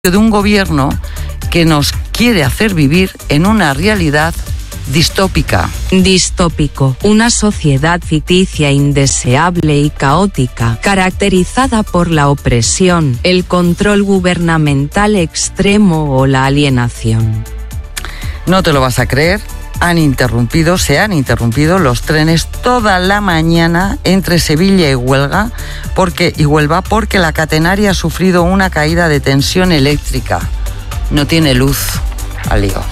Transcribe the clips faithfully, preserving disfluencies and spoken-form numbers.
de un gobierno que nos quiere hacer vivir en una realidad distópica. Distópico, una sociedad ficticia, indeseable y caótica, caracterizada por la opresión, el control gubernamental extremo o la alienación. No te lo vas a creer. Han interrumpido, se han interrumpido los trenes toda la mañana entre Sevilla y Huelva, porque, y Huelva, porque la catenaria ha sufrido una caída de tensión eléctrica. No tiene luz. Al lío.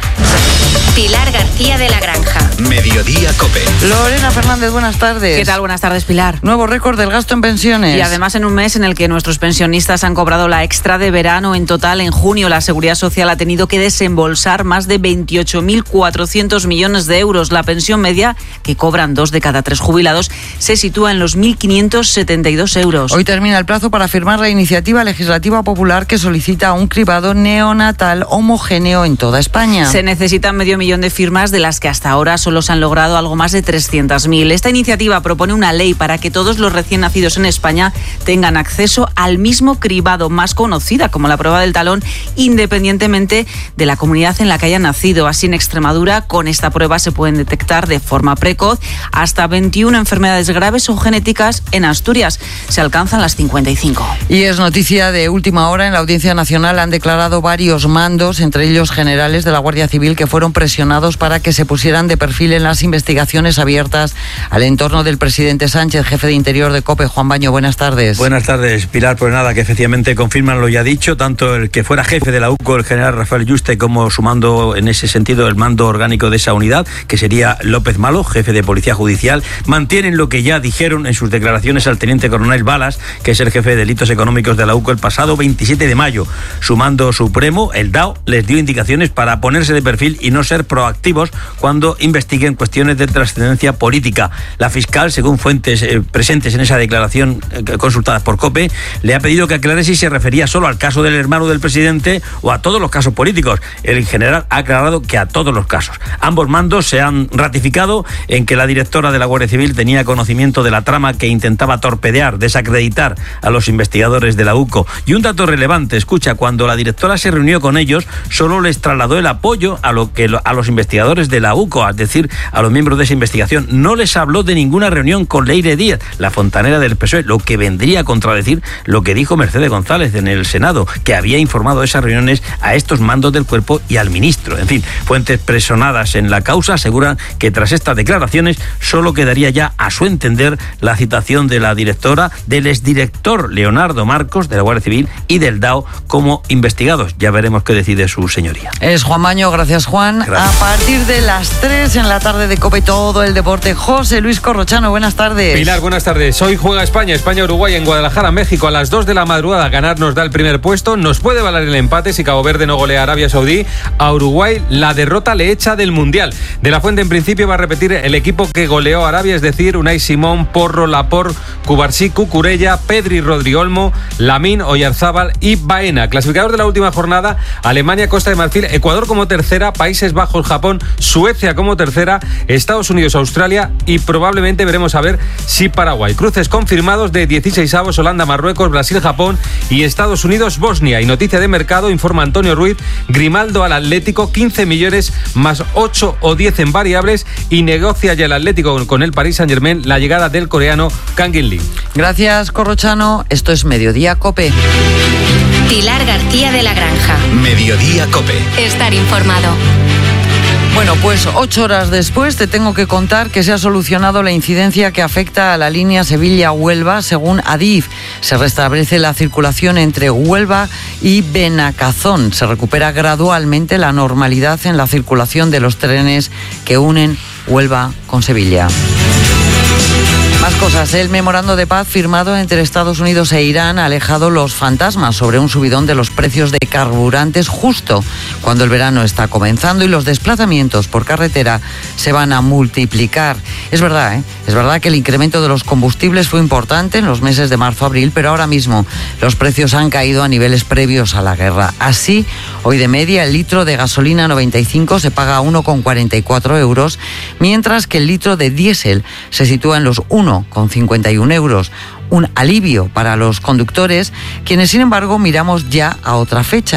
Pilar García de la Granja. Mediodía COPE. Lorena Fernández, buenas tardes. ¿Qué tal? Buenas tardes, Pilar. Nuevo récord del gasto en pensiones. Y además en un mes en el que nuestros pensionistas han cobrado la extra de verano. En total, en junio, la Seguridad Social ha tenido que desembolsar más de veintiocho mil cuatrocientos millones de euros. La pensión media, que cobran dos de cada tres jubilados, se sitúa en los mil quinientos setenta y dos euros. Hoy termina el plazo para firmar la iniciativa legislativa popular que solicita un cribado neonatal homogéneo en toda España. Se necesitan medio millón de firmas, de las que hasta ahora solo se han logrado algo más de trescientas mil. Esta iniciativa propone una ley para que todos los recién nacidos en España tengan acceso al mismo cribado, más conocida como la prueba del talón, independientemente de la comunidad en la que hayan nacido. Así, en Extremadura, con esta prueba se pueden detectar de forma precoz hasta veintiuna enfermedades graves o genéticas. En Asturias se alcanzan las cincuenta y cinco. Y es noticia de última hora. En la Audiencia Nacional han declarado varios mandos, entre ellos generales de la Guardia Civil, que fueron presionados para que se pusieran de perfil en las investigaciones abiertas al entorno del presidente Sánchez. Jefe de Interior de COPE, Juan Baño, buenas tardes. Buenas tardes, Pilar. Pues nada, que efectivamente confirman lo ya dicho, tanto el que fuera jefe de la UCO, el general Rafael Yuste, como sumando en ese sentido el mando orgánico de esa unidad, que sería López Malo, jefe de Policía Judicial, mantienen lo que ya dijeron en sus declaraciones al teniente coronel Balas, que es el jefe de delitos económicos de la UCO, el pasado veintisiete de mayo. Su mando supremo, el D A O, les dio indicaciones para ponerse de perfil y no ser proactivos cuando investiguen cuestiones de trascendencia política. La fiscal, según fuentes eh, presentes en esa declaración eh, consultadas por COPE, le ha pedido que aclare si se refería solo al caso del hermano del presidente o a todos los casos políticos. El general ha aclarado que a todos los casos. Ambos mandos se han ratificado en que la directora de la Guardia Civil tenía conocimiento de la trama que intentaba torpedear, desacreditar a los investigadores de la UCO. Y un dato relevante, escucha, cuando la directora se reunió con ellos, solo les trasladó el apoyo a lo que a los investigadores de la UCO, es decir, a los miembros de esa investigación. No les habló de ninguna reunión con Leire Díaz, la fontanera del P S O E, lo que vendría a contradecir lo que dijo Mercedes González en el Senado, que había informado de esas reuniones a estos mandos del cuerpo y al ministro. En fin, fuentes presionadas en la causa aseguran que tras estas declaraciones solo quedaría ya, a su entender, la citación de la directora, del exdirector Leonardo Marcos de la Guardia Civil y del D A O como investigados. Ya veremos qué decide su señoría. Es Juan Baño, gracias Juan. Gracias. A partir de las tres en la tarde de COPE, todo el deporte. José Luis Corrochano, buenas tardes. Pilar, buenas tardes. Hoy juega España, España-Uruguay en Guadalajara, México, a las dos de la madrugada. Ganar nos da el primer puesto. Nos puede valer el empate si Cabo Verde no golea a Arabia Saudí. A Uruguay la derrota le echa del Mundial. De la Fuente en principio va a repetir el equipo que goleó a Arabia, es decir, Unai Simón, Porro, Lapor, Cubarsí, Cucurella, Pedri, Rodriolmo, Lamín, Oyarzábal y Baena. Clasificador de la última jornada: Alemania, Costa de Marfil, Ecuador como tercera, Países Bajos, Japón, Suecia como tercera, Estados Unidos, Australia y probablemente veremos a ver si Paraguay. Cruces confirmados de dieciseisavos: Holanda, Marruecos, Brasil, Japón y Estados Unidos, Bosnia. Y noticia de mercado, informa Antonio Ruiz: Grimaldo al Atlético, quince millones más ocho o diez en variables, y negocia ya el Atlético con el Paris Saint-Germain la llegada del coreano Kang In-lee. Gracias, Corrochano. Esto es Mediodía COPE. Pilar García de la Granja. Mediodía COPE. Estar informado. Bueno, pues ocho horas después te tengo que contar que se ha solucionado la incidencia que afecta a la línea Sevilla-Huelva. Según Adif, se restablece la circulación entre Huelva y Benacazón. Se recupera gradualmente la normalidad en la circulación de los trenes que unen Huelva con Sevilla. Más cosas. El memorando de paz firmado entre Estados Unidos e Irán ha alejado los fantasmas sobre un subidón de los precios de carburantes justo cuando el verano está comenzando y los desplazamientos por carretera se van a multiplicar. Es verdad, ¿eh? Es verdad que el incremento de los combustibles fue importante en los meses de marzo-abril, pero ahora mismo los precios han caído a niveles previos a la guerra. Así, hoy de media el litro de gasolina noventa y cinco se paga a uno con cuarenta y cuatro euros, mientras que el litro de diésel se sitúa en los uno con cincuenta y un euros. Un alivio para los conductores, quienes sin embargo miramos ya a otra fecha.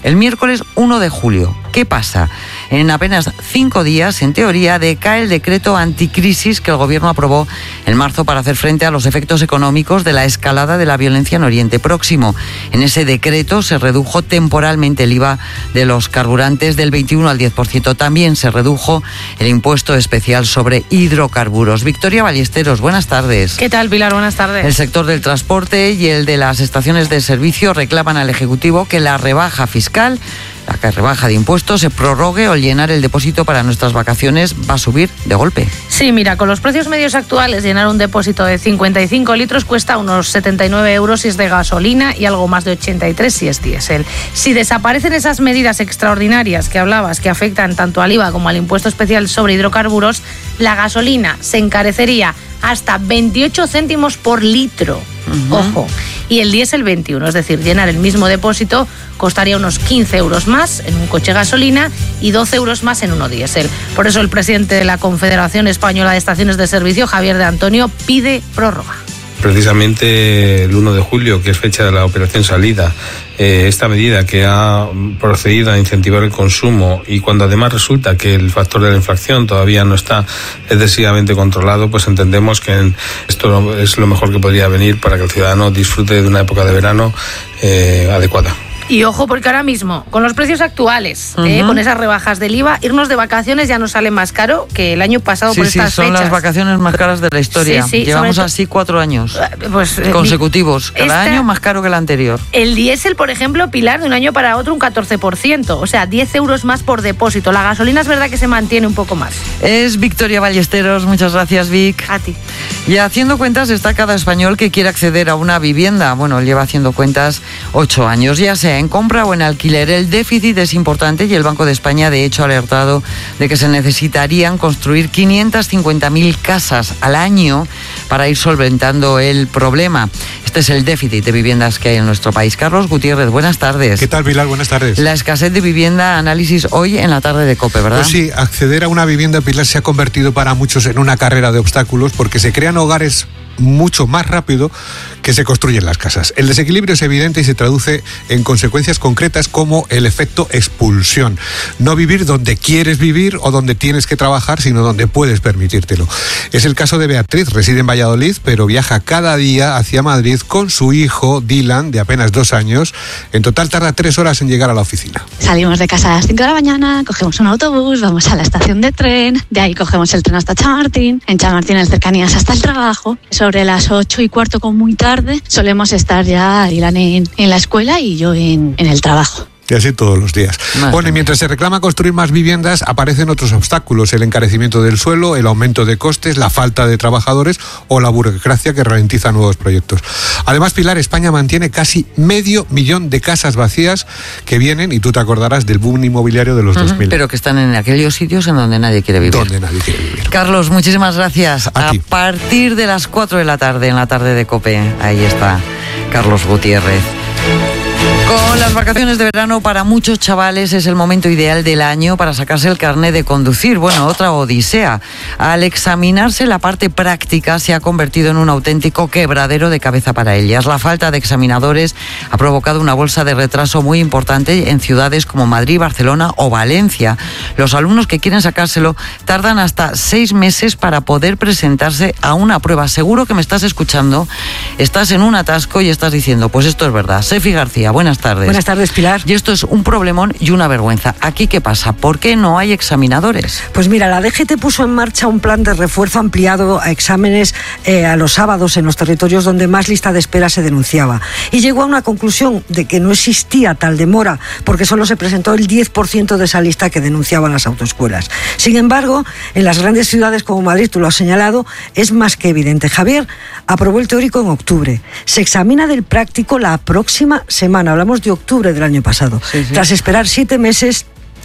el miércoles uno de julio. ¿Qué pasa? En apenas cinco días, en teoría, decae el decreto anticrisis que el Gobierno aprobó en marzo para hacer frente a los efectos económicos de la escalada de la violencia en Oriente Próximo. En ese decreto se redujo temporalmente el I V A de los carburantes del veintiuno al diez por ciento. También se redujo el impuesto especial sobre hidrocarburos. Victoria Ballesteros, buenas tardes. ¿Qué tal, Pilar? Buenas tardes. El sector del transporte y el de las estaciones de servicio reclaman al Ejecutivo que la rebaja fiscal, la rebaja de impuestos, se prorrogue o llenar el depósito para nuestras vacaciones va a subir de golpe. Sí, mira, con los precios medios actuales, llenar un depósito de cincuenta y cinco litros cuesta unos setenta y nueve euros si es de gasolina y algo más de ochenta y tres si es diésel. Si desaparecen esas medidas extraordinarias que hablabas, que afectan tanto al I V A como al impuesto especial sobre hidrocarburos, la gasolina se encarecería hasta veintiocho céntimos por litro. Uh-huh. Ojo. Y el diésel veintiuno, es decir, llenar el mismo depósito costaría unos quince euros más en un coche gasolina y doce euros más en uno diésel. Por eso el presidente de la Confederación Española de Estaciones de Servicio, Javier de Antonio, pide prórroga. Precisamente el uno de julio, que es fecha de la operación salida, eh, esta medida que ha procedido a incentivar el consumo y cuando además resulta que el factor de la inflación todavía no está excesivamente controlado, pues entendemos que esto es lo mejor que podría venir para que el ciudadano disfrute de una época de verano eh, adecuada. Y ojo, porque ahora mismo, con los precios actuales, uh-huh. eh, con esas rebajas del I V A, irnos de vacaciones ya nos sale más caro que el año pasado sí, por sí, estas son fechas. Las vacaciones más caras de la historia. Sí, sí, llevamos así cuatro años pues, consecutivos. Cada esta, año más caro que el anterior. El diésel, por ejemplo, Pilar, de un año para otro un catorce por ciento. O sea, diez euros más por depósito. La gasolina es verdad que se mantiene un poco más. Es Victoria Ballesteros. Muchas gracias, Vic. A ti. Y haciendo cuentas está cada español que quiere acceder a una vivienda. Bueno, lleva haciendo cuentas ocho años, ya sea en compra o en alquiler. El déficit es importante y el Banco de España, de hecho, ha alertado de que se necesitarían construir quinientas cincuenta mil casas al año para ir solventando el problema. Este es el déficit de viviendas que hay en nuestro país. Carlos Gutiérrez, buenas tardes. ¿Qué tal, Pilar? Buenas tardes. La escasez de vivienda, análisis hoy en la tarde de COPE, ¿verdad? Pues sí, acceder a una vivienda, Pilar, se ha convertido para muchos en una carrera de obstáculos porque se crean hogares mucho más rápido que se construyen las casas. El desequilibrio es evidente y se traduce en consecuencias concretas como el efecto expulsión. No vivir donde quieres vivir o donde tienes que trabajar, sino donde puedes permitírtelo. Es el caso de Beatriz, reside en Valladolid, pero viaja cada día hacia Madrid con su hijo Dylan, de apenas dos años. En total tarda tres horas en llegar a la oficina. Salimos de casa a las cinco de la mañana, cogemos un autobús, vamos a la estación de tren, de ahí cogemos el tren hasta Chamartín, en Chamartín en cercanías hasta el trabajo. Sobre las ocho y cuarto, como muy tarde, solemos estar ya Dylan en, en la escuela y yo en, en el trabajo. Y así todos los días. Madre bueno, y mientras se reclama construir más viviendas, aparecen otros obstáculos: el encarecimiento del suelo, el aumento de costes, la falta de trabajadores o la burocracia que ralentiza nuevos proyectos. Además, Pilar, España mantiene casi medio millón de casas vacías que vienen, y tú te acordarás, del boom inmobiliario de los uh-huh. dos mil. Pero que están en aquellos sitios en donde nadie quiere vivir. Donde nadie quiere vivir. Carlos, muchísimas gracias. A, a partir de las cuatro de la tarde, en la tarde de COPE, ahí está Carlos Gutiérrez. Con las vacaciones de verano, para muchos chavales es el momento ideal del año para sacarse el carnet de conducir. Bueno, otra odisea. Al examinarse, la parte práctica se ha convertido en un auténtico quebradero de cabeza para ellas. La falta de examinadores ha provocado una bolsa de retraso muy importante en ciudades como Madrid, Barcelona o Valencia. Los alumnos que quieren sacárselo tardan hasta seis meses para poder presentarse a una prueba. Seguro que me estás escuchando, estás en un atasco y estás diciendo, pues esto es verdad. Sefi García, buenas tardes. Buenas tardes, Pilar. Y esto es un problemón y una vergüenza. ¿Aquí qué pasa? ¿Por qué no hay examinadores? Pues mira, la D G T puso en marcha un plan de refuerzo ampliado a exámenes eh, a los sábados en los territorios donde más lista de espera se denunciaba. Y llegó a una conclusión de que no existía tal demora porque solo se presentó el diez por ciento de esa lista que denunciaban las autoescuelas. Sin embargo, en las grandes ciudades como Madrid, tú lo has señalado, es más que evidente. Javier aprobó el teórico en octubre. Se examina del práctico la próxima semana. Hablamos de octubre del año pasado. Sí, sí. Tras esperar siete meses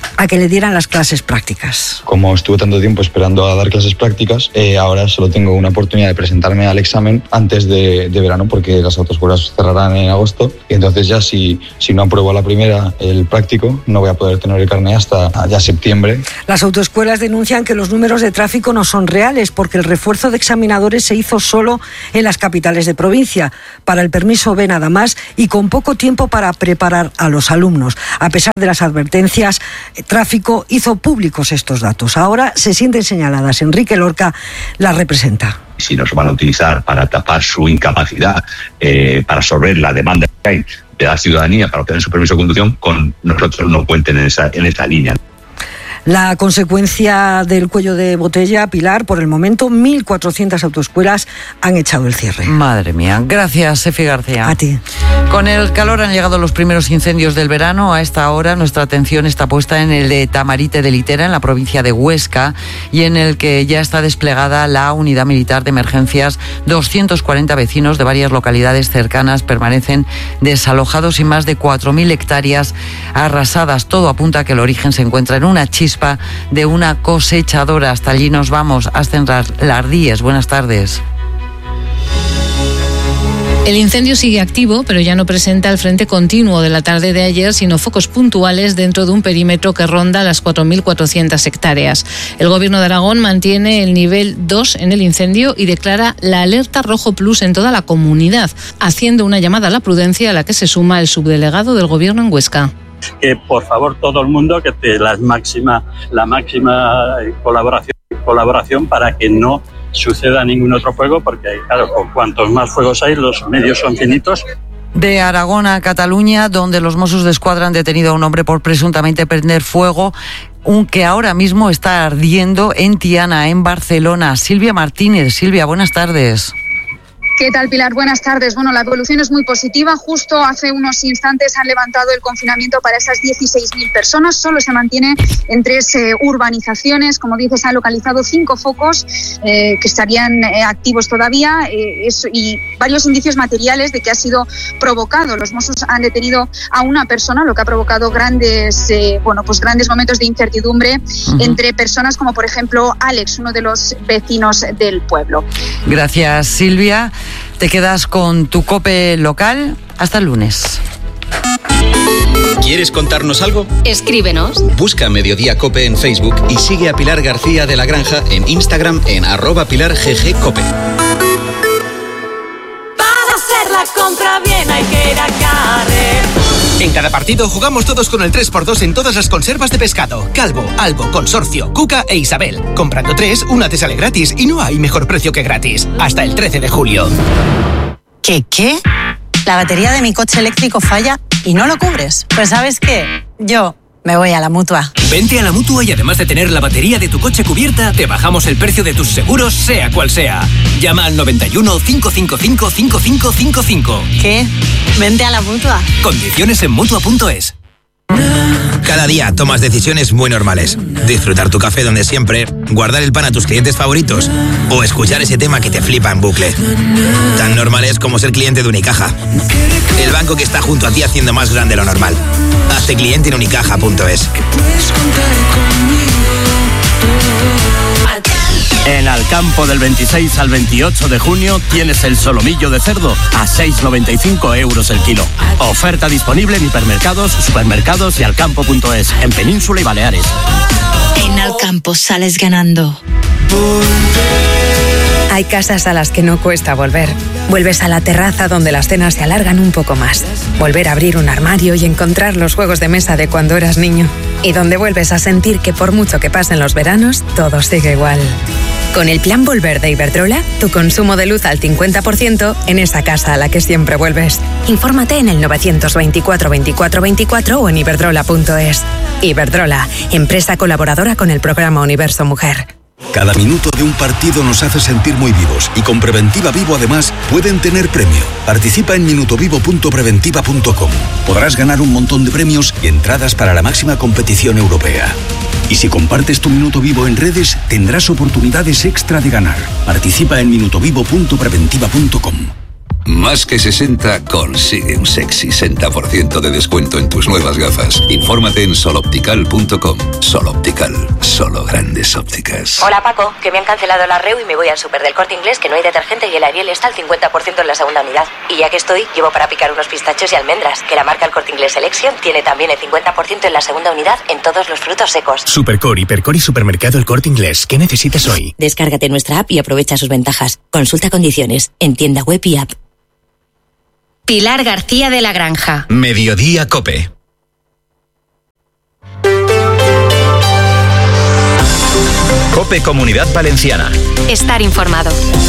a que le dieran las clases prácticas. Como estuve tanto tiempo esperando a dar clases prácticas, eh, ahora solo tengo una oportunidad de presentarme al examen antes de, de verano, porque las autoescuelas cerrarán en agosto, y entonces ya si, si no apruebo a la primera el práctico, no voy a poder tener el carné hasta ya septiembre. Las autoescuelas denuncian que los números de tráfico no son reales, porque el refuerzo de examinadores se hizo solo en las capitales de provincia. Para el permiso B nada más, y con poco tiempo para preparar a los alumnos. A pesar de las advertencias, Tráfico hizo públicos estos datos. Ahora se sienten señaladas. Enrique Lorca las representa. Si nos van a utilizar para tapar su incapacidad, eh, para absorber la demanda que hay de la ciudadanía para obtener su permiso de conducción, con nosotros no cuenten en esa, en esta línea. La consecuencia del cuello de botella, Pilar, por el momento mil cuatrocientas autoescuelas han echado el cierre. Madre mía. Gracias, Efi García. A ti. Con el calor han llegado los primeros incendios del verano. A esta hora nuestra atención está puesta en el de Tamarite de Litera, en la provincia de Huesca, y en el que ya está desplegada la unidad militar de emergencias. doscientos cuarenta vecinos de varias localidades cercanas permanecen desalojados y más de cuatro mil hectáreas arrasadas. Todo apunta a que el origen se encuentra en una chispa de una cosechadora. Hasta allí nos vamos. Ascen Lardíez, buenas tardes. El incendio sigue activo, pero ya no presenta el frente continuo de la tarde de ayer, sino focos puntuales dentro de un perímetro que ronda las cuatro mil cuatrocientas hectáreas. El Gobierno de Aragón mantiene el nivel dos en el incendio y declara la alerta rojo plus en toda la comunidad, haciendo una llamada a la prudencia a la que se suma el subdelegado del Gobierno en Huesca. Que por favor todo el mundo que te la máxima la máxima colaboración colaboración para que no suceda ningún otro fuego, porque claro, con cuantos más fuegos hay, los medios son finitos. De Aragón a Cataluña, donde los Mossos d'Esquadra han detenido a un hombre por presuntamente prender fuego, un que ahora mismo está ardiendo en Tiana, en Barcelona. Silvia Martínez. Silvia, buenas tardes. ¿Qué tal, Pilar? Buenas tardes. Bueno, la evolución es muy positiva. Justo hace unos instantes han levantado el confinamiento para esas dieciséis mil personas. Solo se mantiene en tres eh, urbanizaciones. Como dices, han localizado cinco focos eh, que estarían eh, activos todavía eh, es, y varios indicios materiales de que ha sido provocado. Los Mossos han detenido a una persona, lo que ha provocado grandes, eh, bueno, pues grandes momentos de incertidumbre uh-huh. entre personas como, por ejemplo, Alex, uno de los vecinos del pueblo. Gracias, Silvia. Te quedas con tu COPE local hasta el lunes. ¿Quieres contarnos algo? Escríbenos. Busca Mediodía Cope en Facebook y sigue a Pilar García de la Granja en Instagram en arroba Pilar G G Cope. Para hacer la compra bien hay que ir a Carrefour. En cada partido jugamos todos con el tres por dos en todas las conservas de pescado. Calvo, Albo, Consorcio, Cuca e Isabel. Comprando tres, una te sale gratis y no hay mejor precio que gratis. Hasta el trece de julio. ¿Qué qué? La batería de mi coche eléctrico falla y no lo cubres. Pues ¿sabes qué? Yo me voy a la Mutua. Vente a la Mutua y además de tener la batería de tu coche cubierta, te bajamos el precio de tus seguros, sea cual sea. Llama al noventa y uno, cinco cinco cinco, cinco cinco cinco cinco. ¿Qué? Vente a la Mutua. Condiciones en Mutua punto es. Cada día tomas decisiones muy normales. Disfrutar tu café donde siempre, guardar el pan a tus clientes favoritos o escuchar ese tema que te flipa en bucle. Tan normales como ser cliente de Unicaja. El banco que está junto a ti haciendo más grande lo normal. Hazte cliente en unicaja punto es. En Alcampo del veintiséis al veintiocho de junio tienes el solomillo de cerdo a seis con noventa y cinco euros el kilo. Oferta disponible en hipermercados, supermercados y alcampo punto es, en Península y Baleares. En Alcampo sales ganando. Hay casas a las que no cuesta volver. Vuelves a la terraza donde las cenas se alargan un poco más. Volver a abrir un armario y encontrar los juegos de mesa de cuando eras niño. Y donde vuelves a sentir que por mucho que pasen los veranos, todo sigue igual. Con el plan Volver de Iberdrola, tu consumo de luz al cincuenta por ciento en esa casa a la que siempre vuelves. Infórmate en el novecientos veinticuatro veinticuatro veinticuatro o en iberdrola punto es. Iberdrola, empresa colaboradora con el programa Universo Mujer. Cada minuto de un partido nos hace sentir muy vivos y con Preventiva Vivo además pueden tener premio. Participa en minutovivo punto preventiva punto com. Podrás ganar un montón de premios y entradas para la máxima competición europea. Y si compartes tu minuto vivo en redes, tendrás oportunidades extra de ganar. Participa en minutovivo punto preventiva punto com. Más que sesenta consigue un sexy sesenta por ciento de descuento en tus nuevas gafas. Infórmate en soloptical punto com. Soloptical, solo grandes ópticas. Hola Paco, que me han cancelado la REU y me voy al súper del Corte Inglés, que no hay detergente y el Ariel está al cincuenta por ciento en la segunda unidad. Y ya que estoy, llevo para picar unos pistachos y almendras, que la marca El Corte Inglés Selection tiene también el cincuenta por ciento en la segunda unidad en todos los frutos secos. Supercor, Hipercor y Supermercado El Corte Inglés. ¿Qué necesitas hoy? Descárgate nuestra app y aprovecha sus ventajas. Consulta condiciones en tienda web y app. Pilar García de la Granja. Mediodía Cope. Cope Comunidad Valenciana. Estar informado.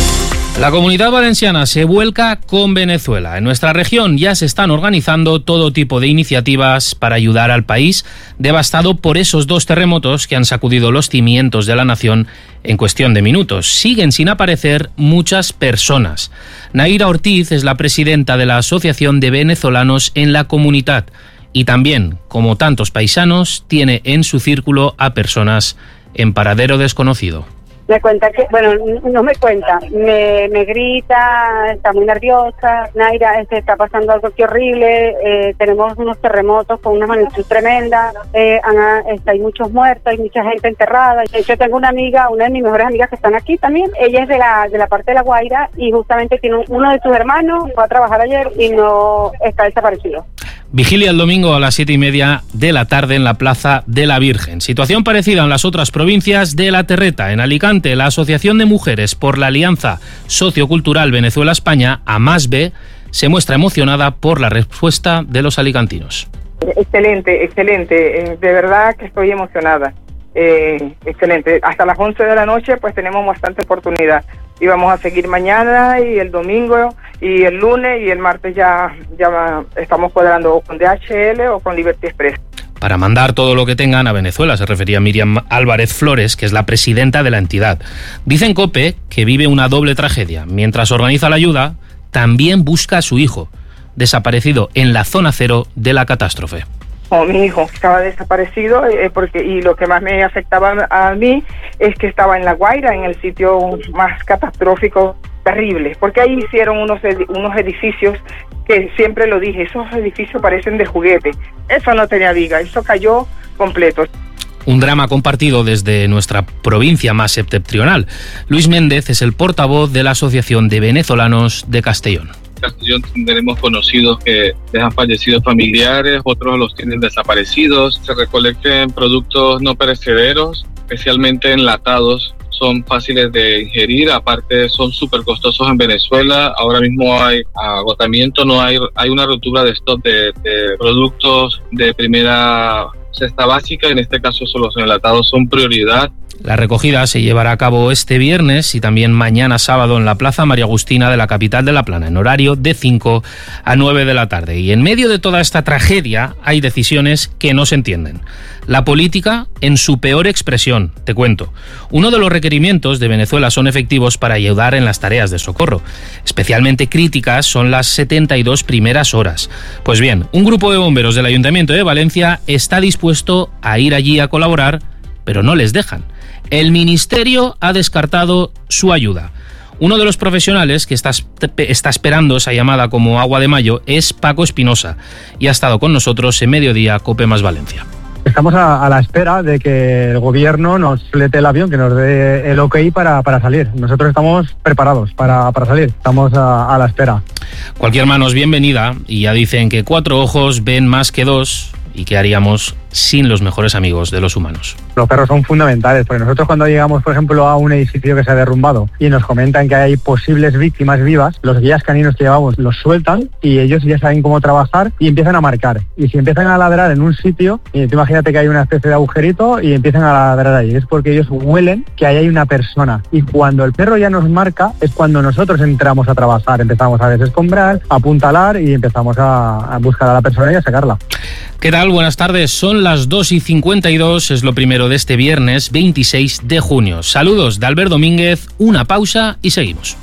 La Comunidad Valenciana se vuelca con Venezuela. En nuestra región ya se están organizando todo tipo de iniciativas para ayudar al país devastado por esos dos terremotos que han sacudido los cimientos de la nación en cuestión de minutos. Siguen sin aparecer muchas personas. Naira Ortiz es la presidenta de la Asociación de Venezolanos en la Comunidad y también, como tantos paisanos, tiene en su círculo a personas en paradero desconocido. Me cuenta que, bueno, no me cuenta, me, me grita, está muy nerviosa, Naira, este, está pasando algo que horrible, eh, tenemos unos terremotos con una magnitud tremenda, eh, Ana, este, hay muchos muertos, hay mucha gente enterrada. De hecho, tengo una amiga, una de mis mejores amigas que están aquí también, ella es de la de la parte de La Guaira y justamente tiene un, uno de sus hermanos, fue a trabajar ayer y no está desaparecido. Vigilia el domingo a las siete y media de la tarde en la Plaza de la Virgen. Situación parecida en las otras provincias de La Terreta. En Alicante, la Asociación de Mujeres por la Alianza Sociocultural Venezuela-España, AMASBE, se muestra emocionada por la respuesta de los alicantinos. Excelente, excelente. De verdad que estoy emocionada. Eh, excelente. Hasta las once de la noche pues tenemos bastante oportunidad. Y vamos a seguir mañana y el domingo y el lunes y el martes ya, ya estamos cuadrando o con D H L o con Liberty Express. Para mandar todo lo que tengan a Venezuela, se refería Miriam Álvarez Flores, que es la presidenta de la entidad. Dicen COPE que vive una doble tragedia. Mientras organiza la ayuda, también busca a su hijo, desaparecido en la zona cero de la catástrofe. Oh, mi hijo estaba desaparecido eh, porque y lo que más me afectaba a mí es que estaba en La Guaira, en el sitio más catastrófico, terrible, porque ahí hicieron unos ed- unos edificios que siempre lo dije, esos edificios parecen de juguete, eso no tenía viga, eso cayó completo. Un drama compartido desde nuestra provincia más septentrional. Luis Méndez es el portavoz de la Asociación de Venezolanos de Castellón. Castellón tenemos conocidos que les han fallecido familiares, otros los tienen desaparecidos. Se recolecten productos no perecederos, especialmente enlatados. Son fáciles de ingerir, aparte son súper costosos en Venezuela. Ahora mismo hay agotamiento, no hay, hay una ruptura de stock de, de productos de primera cesta básica. En este caso, solo los enlatados son prioridad. La recogida se llevará a cabo este viernes y también mañana sábado en la Plaza María Agustina de la capital de La Plana, en horario de cinco a nueve de la tarde. Y en medio de toda esta tragedia hay decisiones que no se entienden. La política en su peor expresión, te cuento. Uno de los requerimientos de Venezuela son efectivos para ayudar en las tareas de socorro. Especialmente críticas son las setenta y dos primeras horas. Pues bien, un grupo de bomberos del Ayuntamiento de Valencia está dispuesto a ir allí a colaborar, pero no les dejan. El Ministerio ha descartado su ayuda. Uno de los profesionales que está, está esperando esa llamada como agua de mayo es Paco Espinosa y ha estado con nosotros en Mediodía Cope Más Valencia. Estamos a, a la espera de que el gobierno nos flete el avión, que nos dé el ok para, para salir. Nosotros estamos preparados para, para salir, estamos a, a la espera. Cualquier mano es bienvenida y ya dicen que cuatro ojos ven más que dos. ¿Y qué haríamos sin los mejores amigos de los humanos? Los perros son fundamentales, porque nosotros cuando llegamos, por ejemplo, a un edificio que se ha derrumbado y nos comentan que hay posibles víctimas vivas, los guías caninos que llevamos los sueltan y ellos ya saben cómo trabajar y empiezan a marcar. Y si empiezan a ladrar en un sitio, y tú imagínate que hay una especie de agujerito y empiezan a ladrar ahí, es porque ellos huelen que ahí hay una persona. Y cuando el perro ya nos marca, es cuando nosotros entramos a trabajar, empezamos a desescombrar, a apuntalar y empezamos a, a buscar a la persona y a sacarla. ¿Qué tal? Buenas tardes, son las dos y cincuenta y dos, es lo primero de este viernes veintiséis de junio. Saludos de Albert Domínguez, una pausa y seguimos.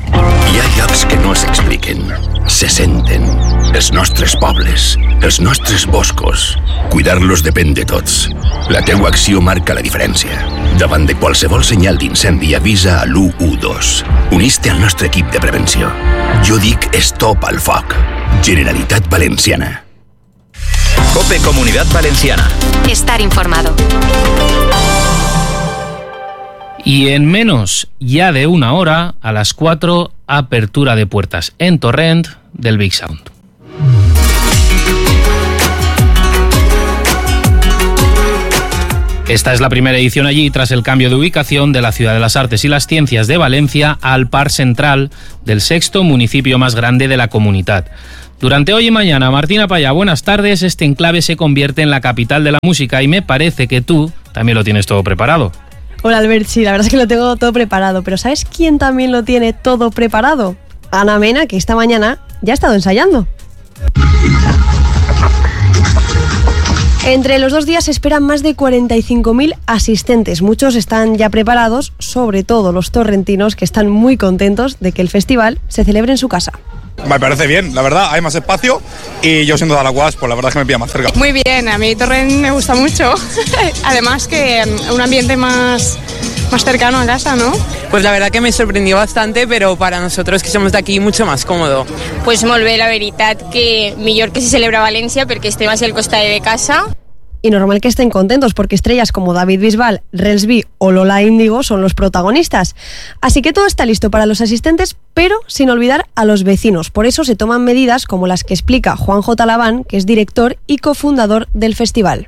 Hi ha llocs que no s'expliquen, se senten. Els nostres pobles, els nostres boscos. Cuidar-los depèn de tots. La teua acció marca la diferència. Davant de qualsevol senyal d'incendi, avisa a l'u u dos. Unís-te al nostre equip de prevenció. Jo dic stop al foc. Generalitat Valenciana. COPE Comunidad Valenciana. Estar informado. Y en menos ya de una hora, a las cuatro, apertura de puertas en Torrent del Big Sound. Esta es la primera edición allí tras el cambio de ubicación de la Ciudad de las Artes y las Ciencias de Valencia al Parc Central del sexto municipio más grande de la comunidad. Durante hoy y mañana, Martina Payá, buenas tardes. Este enclave se convierte en la capital de la música y me parece que tú también lo tienes todo preparado. Hola Albert, sí, la verdad es que lo tengo todo preparado, pero ¿sabes quién también lo tiene todo preparado? Ana Mena, que esta mañana ya ha estado ensayando. Entre los dos días se esperan más de cuarenta y cinco mil asistentes. Muchos están ya preparados, sobre todo los torrentinos, que están muy contentos de que el festival se celebre en su casa. Me parece bien, la verdad, hay más espacio y yo siendo de Alaguas, pues la verdad es que me pilla más cerca. Muy bien, a mí Torrent me gusta mucho. Además que un ambiente más, más cercano a casa, ¿no? Pues la verdad que me sorprendió bastante, pero para nosotros que somos de aquí mucho más cómodo. Pues molt bé, la veritat que millor que se celebra a València perquè estem al costat de casa. Y normal que estén contentos porque estrellas como David Bisbal, Relsby o Lola Índigo son los protagonistas. Así que todo está listo para los asistentes, pero sin olvidar a los vecinos. Por eso se toman medidas como las que explica Juanjo Talabán, que es director y cofundador del festival.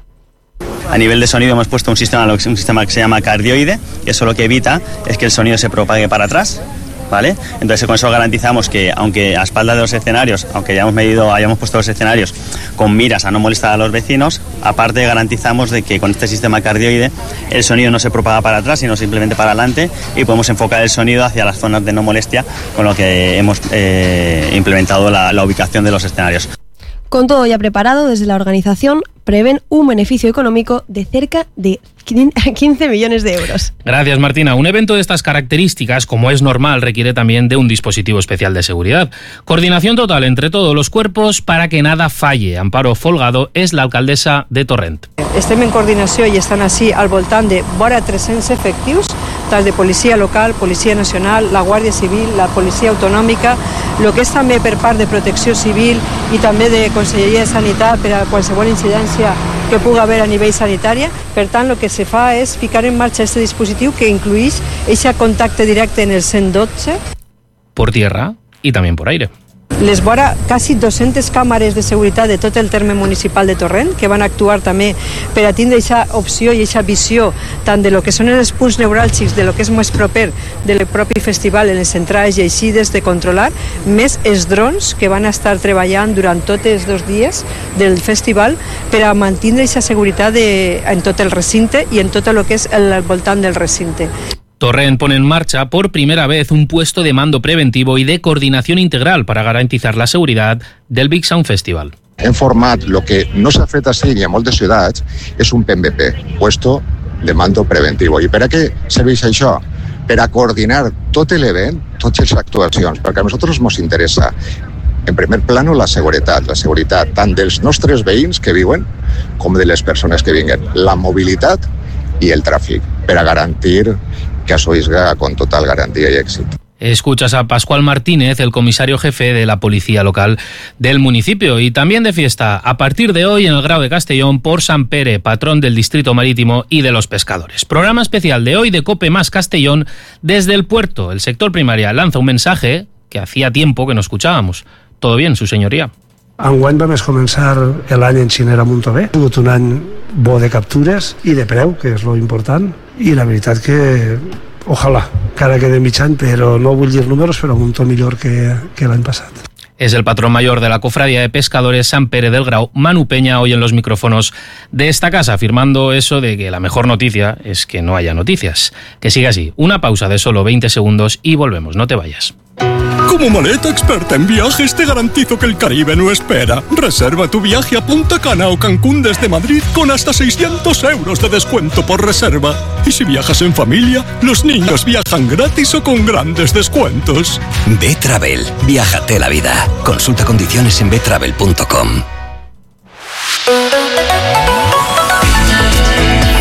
A nivel de sonido hemos puesto un sistema, un sistema que se llama cardioide, que eso lo que evita es que el sonido se propague para atrás. ¿Vale? Entonces con eso garantizamos que aunque a espaldas de los escenarios, aunque hayamos medido, hayamos puesto los escenarios con miras a no molestar a los vecinos, aparte garantizamos de que con este sistema cardioide el sonido no se propaga para atrás, sino simplemente para adelante y podemos enfocar el sonido hacia las zonas de no molestia, con lo que hemos eh, implementado la, la ubicación de los escenarios. Con todo ya preparado, desde la organización prevén un beneficio económico de cerca de quince millones de euros. Gracias, Martina. Un evento de estas características, como es normal, requiere también de un dispositivo especial de seguridad. Coordinación total entre todos los cuerpos para que nada falle. Amparo Folgado és l'alcaldessa de Torrent. Estem en coordinació i estan així al voltant de vora tres-cents efectius, tant de policia local, policia nacional, la Guàrdia Civil, la policia autonòmica, el que és també per part de protecció civil i també de Conselleria de Sanitat per a qualsevol incidència que pugui haver a nivell sanitari. Per tant, el que se fa és ficar en marxa aquest dispositiu que incluís aquest contacte directe en el cent dotze. Por tierra y también por aire. Les vora quasi dues-centes càmeres de seguretat de tot el terme municipal de Torrent, que van actuar també per a tindre aquesta opció i aquesta visió tant de lo que són els punts neuràlgics de lo que és més proper del propi festival en les entrades i eixides de controlar, més els drons que van estar treballant durant tots els dos dies del festival per a mantenir aquesta seguretat de, en tot el recinte i en tot el que és el voltant del recinte. Torrent pone en marcha por primera vez un puesto de mando preventivo y de coordinación integral para garantizar la seguridad del Big Sound Festival. Hem format el que no s'ha fet així ni a moltes ciutats, és un P M P, puesto de mando preventivo. I per a què serveix això? Per a coordinar tot l'event, totes les actuacions, perquè a nosaltres ens interessa en primer plano la seguretat, la seguretat tant dels nostres veïns que viuen com de les persones que vinguen, la mobilitat i el tràfic, per a garantir que això isga con total garantía y éxito. Escuchas a Pascual Martínez, el comisario jefe de la policía local del municipio. Y también de fiesta, a partir de hoy en el Grau de Castellón, por San Pere, patrón del distrito marítimo y de los pescadores. Programa especial de hoy de COPE más Castellón desde el puerto. El sector primaria lanza un mensaje que hacía tiempo que no escuchábamos. Todo bien, su señoría. Enguany vam començar l'any en Xinera molt bé. Ha sigut un any bo de captures i de preu, que és lo important, i la veritat que ojalà, encara quede mig any, però no vull dir números, però un to millor que, que l'any passat. Es el patrón mayor de la Cofradía de Pescadores San Pere del Grau, Manu Peña, hoy en los micrófonos de esta casa, afirmando eso de que la mejor noticia es que no haya noticias. Que siga así. Una pausa de solo veinte segundos y volvemos. No te vayas. Como maleta experta en viajes te garantizo que el Caribe no espera. Reserva tu viaje a Punta Cana o Cancún desde Madrid con hasta seiscientos euros de descuento por reserva. Y si viajas en familia, los niños viajan gratis o con grandes descuentos. B-Travel. Viájate la vida. Consulta condiciones en b travel punto com.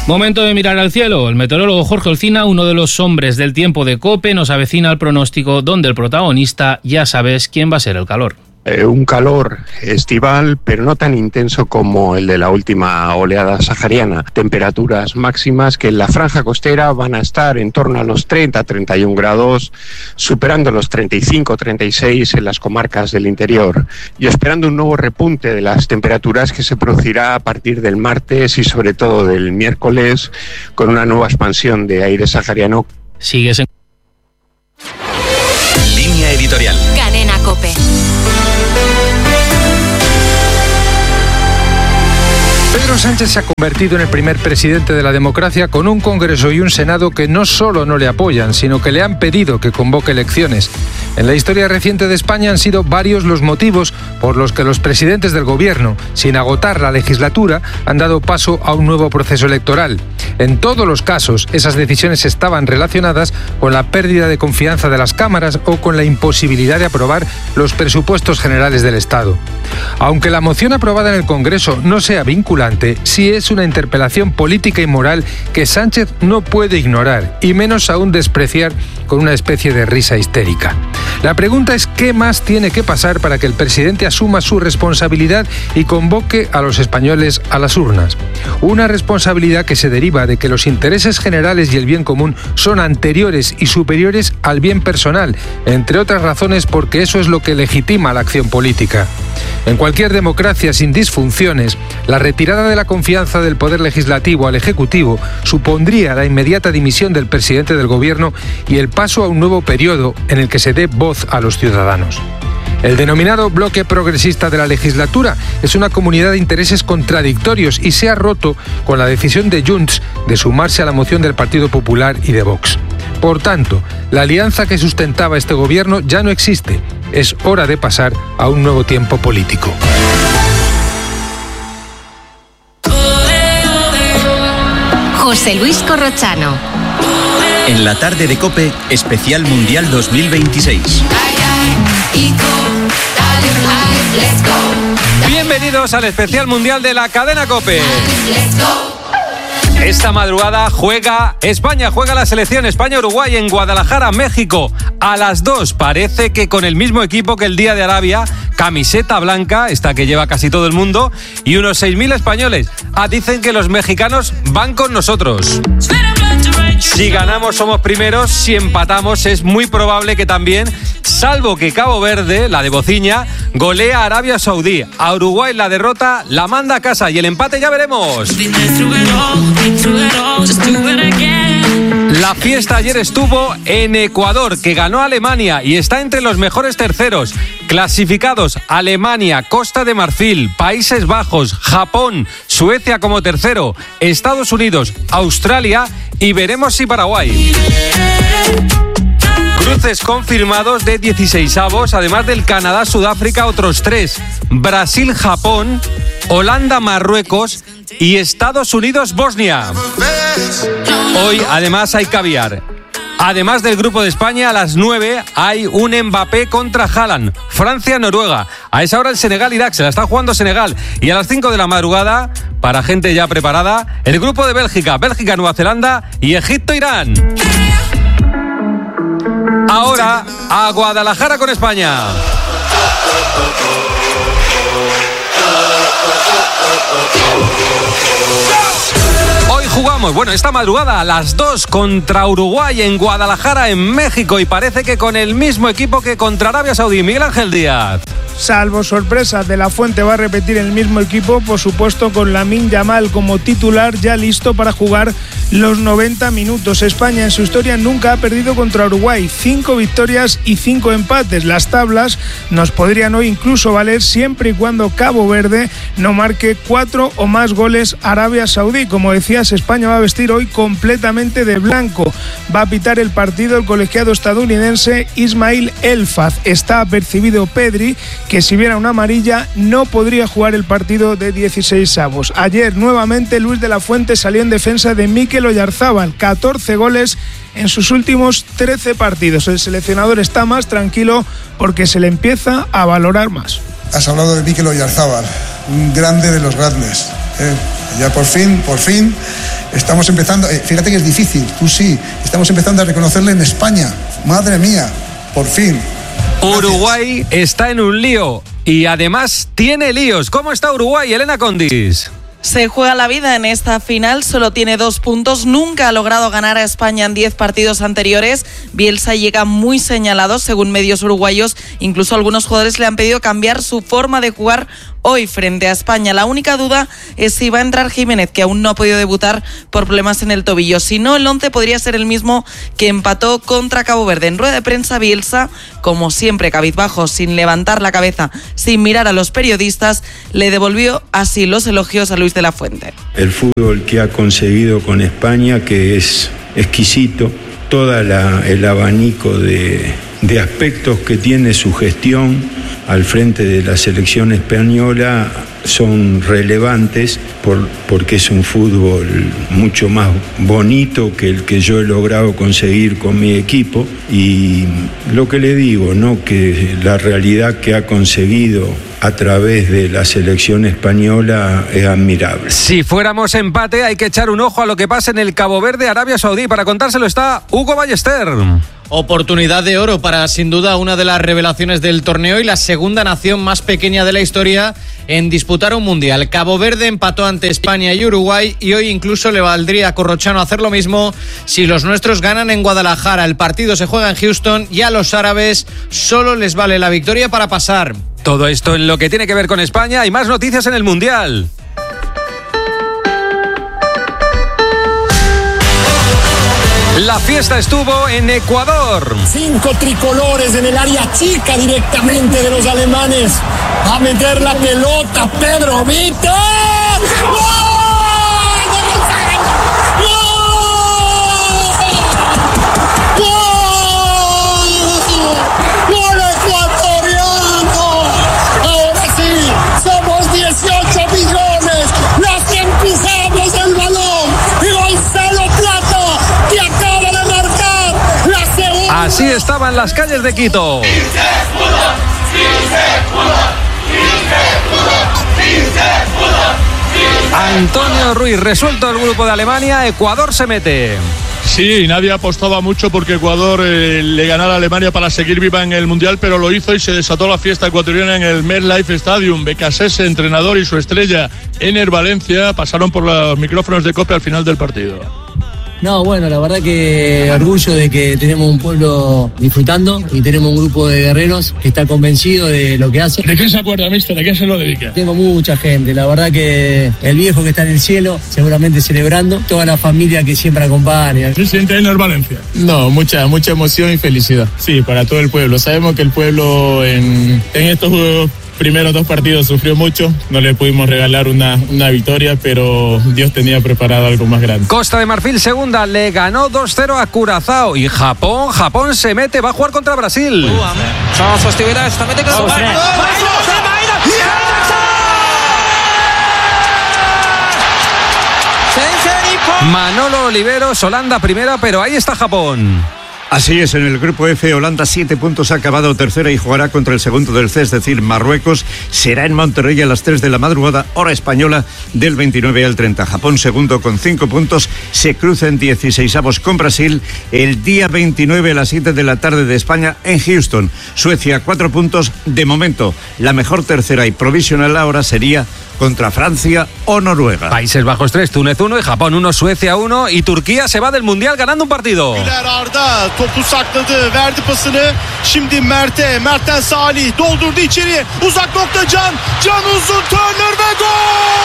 Momento de mirar al cielo. El meteorólogo Jorge Olcina, uno de los hombres del tiempo de COPE, nos avecina el pronóstico donde el protagonista, ya sabes quién va a ser el calor. Eh, un calor estival, pero no tan intenso como el de la última oleada sahariana. Temperaturas máximas que en la franja costera van a estar en torno a los treinta a treinta y un grados, superando los treinta y cinco a treinta y seis en las comarcas del interior, y esperando un nuevo repunte de las temperaturas que se producirá a partir del martes y sobre todo del miércoles, con una nueva expansión de aire sahariano. Sigues en... Línea editorial. Cadena COPE. Pedro Sánchez se ha convertido en el primer presidente de la democracia con un Congreso y un Senado que no solo no le apoyan, sino que le han pedido que convoque elecciones. En la historia reciente de España han sido varios los motivos por los que los presidentes del gobierno, sin agotar la legislatura, han dado paso a un nuevo proceso electoral. En todos los casos, esas decisiones estaban relacionadas con la pérdida de confianza de las cámaras o con la imposibilidad de aprobar los presupuestos generales del Estado. Aunque la moción aprobada en el Congreso no sea vinculante, sí es una interpelación política y moral que Sánchez no puede ignorar, y menos aún despreciar con una especie de risa histérica. La pregunta es qué más tiene que pasar para que el presidente asuma su responsabilidad y convoque a los españoles a las urnas. Una responsabilidad que se deriva de que los intereses generales y el bien común son anteriores y superiores al bien personal, entre otras razones porque eso es lo que legitima la acción política. En cualquier democracia sin disfunciones, la retirada de la confianza del Poder Legislativo al Ejecutivo supondría la inmediata dimisión del presidente del Gobierno y el paso a un nuevo periodo en el que se dé voz a los ciudadanos. El denominado bloque progresista de la legislatura es una comunidad de intereses contradictorios y se ha roto con la decisión de Junts de sumarse a la moción del Partido Popular y de Vox. Por tanto, la alianza que sustentaba este gobierno ya no existe. Es hora de pasar a un nuevo tiempo político. José Luis Corrochano. En la tarde de COPE, especial Mundial dos mil veintiséis. Bienvenidos al especial mundial de la cadena COPE. Esta madrugada juega España, juega la selección España-Uruguay en Guadalajara, México. A las dos, parece que con el mismo equipo que el día de Arabia, camiseta blanca, esta que lleva casi todo el mundo, y unos seis mil españoles. Ah, dicen que los mexicanos van con nosotros. Si ganamos somos primeros, si empatamos es muy probable que también, salvo que Cabo Verde, la de Bociña, golea a Arabia Saudí. A Uruguay la derrota la manda a casa y el empate ya veremos. La fiesta ayer estuvo en Ecuador, que ganó a Alemania y está entre los mejores terceros. Clasificados Alemania, Costa de Marfil, Países Bajos, Japón, Suecia como tercero, Estados Unidos, Australia y veremos si Paraguay. Cruces confirmados de dieciseisavos, además del Canadá-Sudáfrica otros tres, Brasil-Japón, Holanda-Marruecos y Estados Unidos-Bosnia. Hoy además hay caviar. Además del grupo de España, a las nueve hay un Mbappé contra Haaland, Francia-Noruega. A esa hora el Senegal-Irak, se la está jugando Senegal. Y a las cinco de la madrugada, para gente ya preparada, el grupo de Bélgica, Bélgica-Nueva Zelanda y Egipto-Irán. Ahora, a Guadalajara con España. Hoy jugamos, bueno, esta madrugada a las dos contra Uruguay en Guadalajara, en México, y parece que con el mismo equipo que contra Arabia Saudí. Miguel Ángel Díaz. Salvo sorpresa, De La Fuente va a repetir el mismo equipo, por supuesto con Lamine Yamal como titular, ya listo para jugar los noventa minutos. España en su historia nunca ha perdido contra Uruguay, cinco victorias y cinco empates. Las tablas nos podrían hoy incluso valer siempre y cuando Cabo Verde no marque cuatro o más goles a Arabia Saudí. Como decías, España va a vestir hoy completamente de blanco. Va a pitar el partido el colegiado estadounidense Ismail Elfaz. Está apercibido Pedri, que si viera una amarilla no podría jugar el partido de dieciseisavos. Ayer nuevamente Luis de la Fuente salió en defensa de Mikel Oyarzábal, catorce goles en sus últimos trece partidos. El seleccionador está más tranquilo porque se le empieza a valorar más. Has hablado de Mikel Oyarzábal, un grande de los grandes. Eh, ya por fin, por fin, Estamos empezando, eh, fíjate que es difícil, tú sí, estamos empezando a reconocerle en España. Madre mía, por fin. Gracias. Uruguay está en un lío y además tiene líos. ¿Cómo está Uruguay, Elena Condis? Se juega la vida en esta final, solo tiene dos puntos, nunca ha logrado ganar a España en diez partidos anteriores. Bielsa llega muy señalado, según medios uruguayos, incluso algunos jugadores le han pedido cambiar su forma de jugar hoy frente a España. La única duda es si va a entrar Jiménez, que aún no ha podido debutar por problemas en el tobillo. Si no, el once podría ser el mismo que empató contra Cabo Verde. En rueda de prensa, Bielsa, como siempre cabizbajo, sin levantar la cabeza, sin mirar a los periodistas, le devolvió así los elogios a Luis de la Fuente. El fútbol que ha conseguido con España, que es exquisito, todo el abanico de, de aspectos que tiene su gestión al frente de la selección española son relevantes por, porque es un fútbol mucho más bonito que el que yo he logrado conseguir con mi equipo, y lo que le digo, ¿no?, que la realidad que ha conseguido a través de la selección española es admirable. Si fuéramos empate, hay que echar un ojo a lo que pasa en el Cabo Verde, Arabia Saudí. Para contárselo está Hugo Ballester. Oportunidad de oro para, sin duda, una de las revelaciones del torneo y la segunda nación más pequeña de la historia en disputar un mundial. Cabo Verde empató ante España y Uruguay y hoy incluso le valdría a Corrochano hacer lo mismo si los nuestros ganan en Guadalajara. El partido se juega en Houston y a los árabes solo les vale la victoria para pasar. Todo esto en lo que tiene que ver con España y más noticias en el mundial. La fiesta estuvo en Ecuador. Cinco tricolores en el área chica directamente de los alemanes. Va a meter la pelota Pedro Vito. ¡Gol! ¡Gol ecuatoriano! Ahora sí, somos dieciocho millones los que empujamos el balón. Y Gonzalo Plata, que acaba de marcar la segunda. Así estaban las calles de Quito. Antonio Ruiz, resuelto el grupo de Alemania, Ecuador se mete. Sí, nadie apostaba mucho porque Ecuador eh, le ganara a Alemania para seguir viva en el Mundial, pero lo hizo y se desató la fiesta ecuatoriana en el MetLife Stadium. Becasese, entrenador, y su estrella, Ener Valencia, pasaron por los micrófonos de COPE al final del partido. No, bueno, la verdad que orgullo de que tenemos un pueblo disfrutando y tenemos un grupo de guerreros que está convencido de lo que hace. ¿De qué se acuerda, mister? ¿De qué se lo dedica? Tengo mucha gente, la verdad que el viejo que está en el cielo, seguramente celebrando, toda la familia que siempre acompaña. ¿Se siente Ener Valencia? No, mucha, mucha emoción y felicidad. Sí, para todo el pueblo. Sabemos que el pueblo en, en estos juegos primeros dos partidos sufrió mucho, no le pudimos regalar una, una victoria, pero Dios tenía preparado algo más grande. Costa de Marfil segunda, le ganó dos cero a Curazao. Y Japón, Japón se mete, va a jugar contra Brasil. Manolo Oliveros, Holanda primera, pero ahí está Japón. Así es, en el grupo F, Holanda siete puntos, ha acabado tercera y jugará contra el segundo del C, es decir, Marruecos. Será en Monterrey a las tres de la madrugada, hora española, del veintinueve al treinta. Japón segundo con cinco puntos, se cruza en dieciseisavos con Brasil el día veintinueve a las siete de la tarde de España en Houston. Suecia cuatro puntos, de momento la mejor tercera y provisional ahora sería contra Francia o Noruega. Países Bajos tres, Túnez uno y Japón uno, Suecia uno, y Turquía se va del Mundial ganando un partido. Topu sakladı, verdi pasını. Şimdi Mert'e, Mert'ten Salih doldurdu içeriye. Uzak nokta Can, Can uzun, Turner ve gol!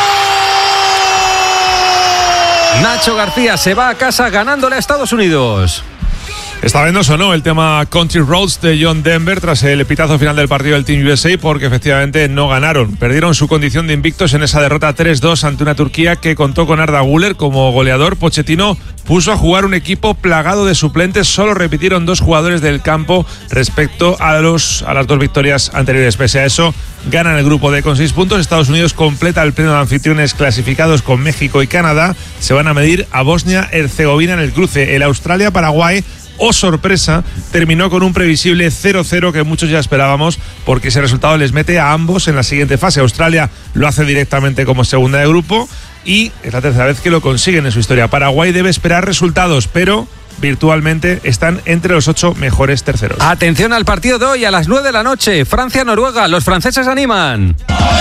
Nacho García se va a casa ganándole a Estados Unidos. Está viendo o no el tema Country Roads de John Denver tras el pitazo final del partido del Team U S A, porque efectivamente no ganaron. Perdieron su condición de invictos en esa derrota tres dos ante una Turquía que contó con Arda Güler como goleador. Pochettino puso a jugar un equipo plagado de suplentes, solo repitieron dos jugadores del campo respecto a, los, a las dos victorias anteriores. Pese a eso, ganan el grupo D con seis puntos. Estados Unidos completa el pleno de anfitriones clasificados con México y Canadá. Se van a medir a Bosnia-Herzegovina en el cruce. El Australia-Paraguay, oh sorpresa, terminó con un previsible cero cero que muchos ya esperábamos, porque ese resultado les mete a ambos en la siguiente fase. Australia lo hace directamente como segunda de grupo y es la tercera vez que lo consiguen en su historia. Paraguay debe esperar resultados, pero virtualmente están entre los ocho mejores terceros. Atención al partido de hoy a las nueve de la noche. Francia-Noruega. Los franceses animan.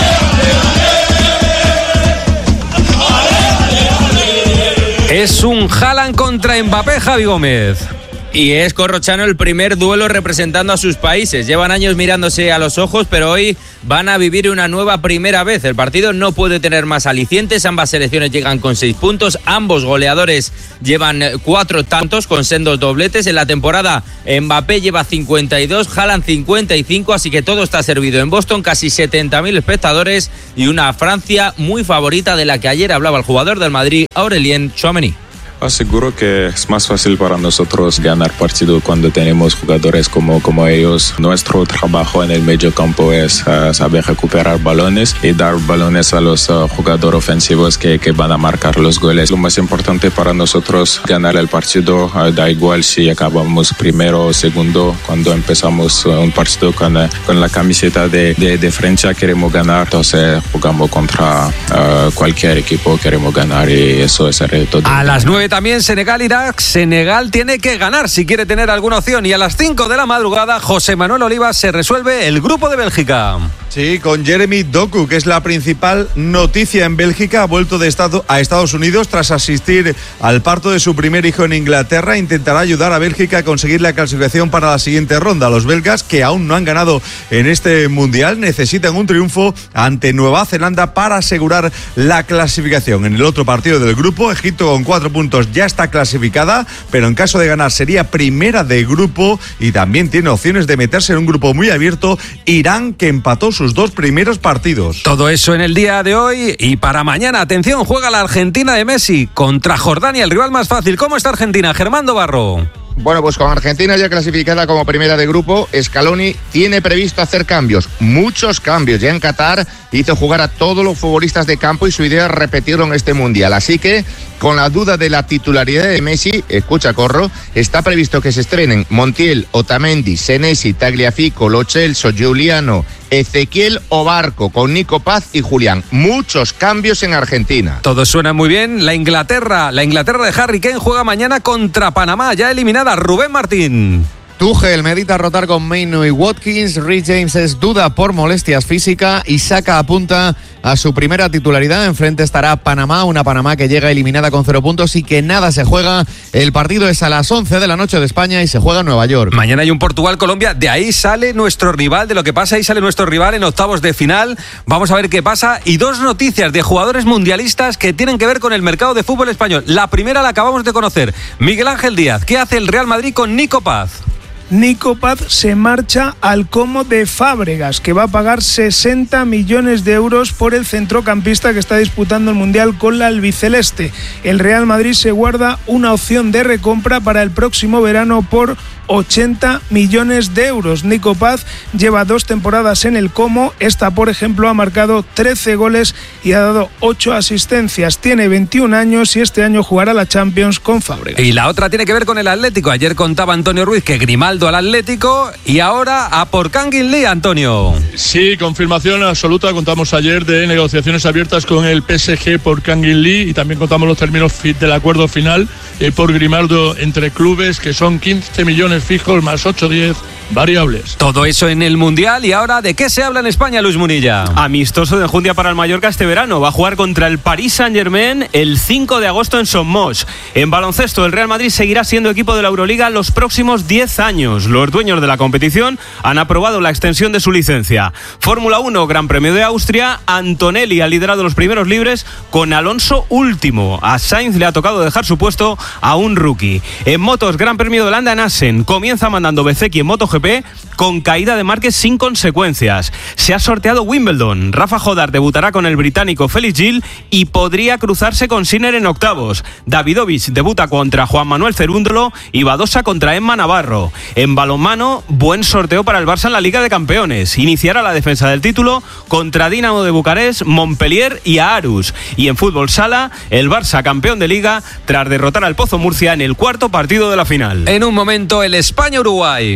Es un Haaland contra Mbappé, Javi Gómez. Y es Corrochano el primer duelo representando a sus países. Llevan años mirándose a los ojos, pero hoy van a vivir una nueva primera vez. El partido no puede tener más alicientes. Ambas selecciones llegan con seis puntos. Ambos goleadores llevan cuatro tantos con sendos dobletes. En la temporada Mbappé lleva cincuenta y dos, Haaland cincuenta y cinco, así que todo está servido. En Boston casi setenta mil espectadores y una Francia muy favorita de la que ayer hablaba el jugador del Madrid, Aurélien Tchouaméni. Aseguro que es más fácil para nosotros ganar partido cuando tenemos jugadores como, como ellos. Nuestro trabajo en el medio campo es uh, saber recuperar balones y dar balones a los uh, jugadores ofensivos que, que van a marcar los goles. Lo más importante para nosotros ganar el partido, uh, da igual si acabamos primero o segundo. Cuando empezamos uh, un partido con, uh, con la camiseta de, de, de Francia queremos ganar, entonces jugamos contra uh, cualquier equipo, queremos ganar y eso es el reto. A las nueve también Senegal-Irak. Senegal tiene que ganar si quiere tener alguna opción. Y a las cinco de la madrugada, José Manuel Olivas, se resuelve el grupo de Bélgica. Sí, con Jeremy Doku, que es la principal noticia en Bélgica. Ha vuelto de estado a Estados Unidos tras asistir al parto de su primer hijo en Inglaterra. Intentará ayudar a Bélgica a conseguir la clasificación para la siguiente ronda. Los belgas, que aún no han ganado en este mundial, necesitan un triunfo ante Nueva Zelanda para asegurar la clasificación. En el otro partido del grupo, Egipto con cuatro puntos ya está clasificada, pero en caso de ganar sería primera de grupo y también tiene opciones de meterse en un grupo muy abierto, Irán, que empató sus dos primeros partidos. Todo eso en el día de hoy. Y para mañana, atención, juega la Argentina de Messi contra Jordania, el rival más fácil. ¿Cómo está Argentina? Germán Barro. Bueno, pues con Argentina ya clasificada como primera de grupo, Scaloni tiene previsto hacer cambios, muchos cambios. Ya en Qatar hizo jugar a todos los futbolistas de campo y su idea es repetirlo en este Mundial. Así que, con la duda de la titularidad de Messi, escucha, Corro, está previsto que se estrenen Montiel, Otamendi, Senesi, Tagliafico, Lo Celso, Giuliano, Ezequiel o Barco, con Nico Paz y Julián. Muchos cambios en Argentina. Todo suena muy bien. La Inglaterra, la Inglaterra de Harry Kane juega mañana contra Panamá, ya eliminada. Rubén Martín. Tuchel medita rotar con Mainu y Watkins. Rhys James es duda por molestias físicas y Saka apunta a su primera titularidad. Enfrente estará Panamá, una Panamá que llega eliminada con cero puntos y que nada se juega. El partido es a las once de la noche de España y se juega en Nueva York. Mañana hay un Portugal-Colombia. De ahí sale nuestro rival, de lo que pasa, ahí sale nuestro rival en octavos de final. Vamos a ver qué pasa. Y dos noticias de jugadores mundialistas que tienen que ver con el mercado de fútbol español. La primera la acabamos de conocer. Miguel Ángel Díaz. ¿Qué hace el Real Madrid con Nico Paz? Nico Paz se marcha al Como de Fábregas, que va a pagar sesenta millones de euros por el centrocampista que está disputando el Mundial con la albiceleste. El Real Madrid se guarda una opción de recompra para el próximo verano por ochenta millones de euros. Nico Paz lleva dos temporadas en el Como. Esta, por ejemplo, ha marcado trece goles y ha dado ocho asistencias. Tiene veintiún años y este año jugará la Champions con Fábregas. Y la otra tiene que ver con el Atlético. Ayer contaba Antonio Ruiz que Grimaldo al Atlético y ahora a por Kangin Lee, Antonio. Sí, confirmación absoluta. Contamos ayer de negociaciones abiertas con el P S G por Kangin Lee y también contamos los términos del acuerdo final eh, por Grimaldo entre clubes, que son quince millones fijos más ocho o diez variables. Todo eso en el Mundial. Y ahora, ¿de qué se habla en España, Luis Munilla? Amistoso de enjundia para el Mallorca este verano. Va a jugar contra el Paris Saint-Germain el cinco de agosto en Somos. En baloncesto, el Real Madrid seguirá siendo equipo de la Euroliga los próximos diez años. Los dueños de la competición han aprobado la extensión de su licencia. Fórmula uno, Gran Premio de Austria. Antonelli ha liderado los primeros libres con Alonso último. A Sainz le ha tocado dejar su puesto a un rookie. En motos, Gran Premio de Holanda en Assen. Comienza mandando Bezzecchi en MotoGP con caída de Márquez sin consecuencias. Se ha sorteado Wimbledon. Rafa Jodar debutará con el británico Felix Gil y podría cruzarse con Sinner en octavos. Davidovich debuta contra Juan Manuel Cerúndolo y Badosa contra Emma Navarro. En balonmano, buen sorteo para el Barça en la Liga de Campeones. Iniciará la defensa del título contra Dinamo de Bucarest, Montpellier y Aarhus. Y en fútbol sala, el Barça campeón de Liga tras derrotar al Pozo Murcia en el cuarto partido de la final. En un momento, el España-Uruguay.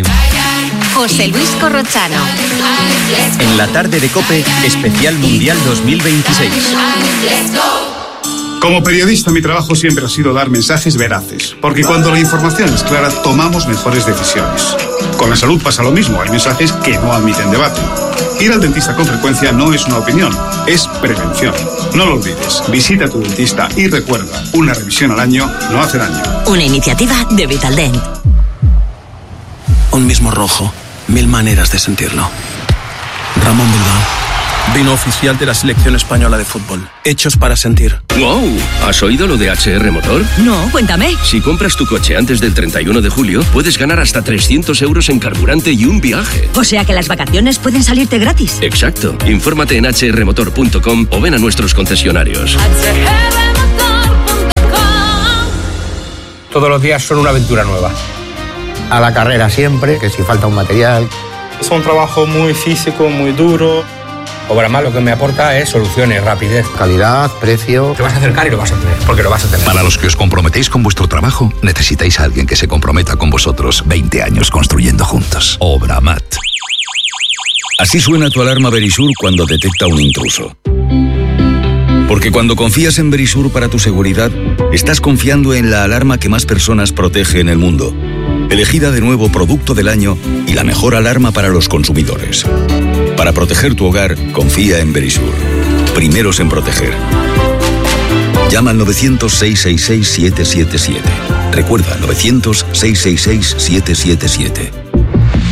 José Luis Corrochano. En la tarde de COPE, especial Mundial dos mil veintiséis. Como periodista, mi trabajo siempre ha sido dar mensajes veraces, porque cuando la información es clara, tomamos mejores decisiones. Con la salud pasa lo mismo, hay mensajes que no admiten debate. Ir al dentista con frecuencia no es una opinión, es prevención. No lo olvides, visita a tu dentista y recuerda, una revisión al año no hace daño. Una iniciativa de Vitaldent. Un mismo rojo, mil maneras de sentirlo. Ramón Bilbao, vino oficial de la selección española de fútbol. Hechos para sentir. ¡Wow! ¿Has oído lo de H R Motor? No, cuéntame. Si compras tu coche antes del treinta y uno de julio, puedes ganar hasta trescientos euros en carburante y un viaje. O sea que las vacaciones pueden salirte gratis. Exacto. Infórmate en h r motor punto com o ven a nuestros concesionarios. Todos los días son una aventura nueva. A la carrera siempre, que si falta un material. Es un trabajo muy físico, muy duro. Obramat lo que me aporta es soluciones, rapidez, calidad, precio. Te vas a acercar y lo vas a tener, porque lo vas a tener. Para los que os comprometéis con vuestro trabajo, necesitáis a alguien que se comprometa con vosotros. veinte años construyendo juntos. Obramat. Así suena tu alarma Verisur cuando detecta un intruso. Porque cuando confías en Verisur para tu seguridad, estás confiando en la alarma que más personas protege en el mundo. Elegida de nuevo Producto del Año y la mejor alarma para los consumidores. Para proteger tu hogar, confía en Verisur. Primeros en proteger. Llama al novecientos, seiscientos sesenta y seis, siete siete siete. Recuerda, novecientos, seiscientos sesenta y seis, siete siete siete.